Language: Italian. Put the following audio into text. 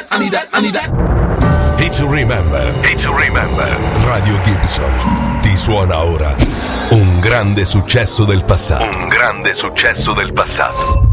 I need that. Hit to remember. Hit to remember. Radio Gibson ti suona ora un grande successo del passato. Un grande successo del passato.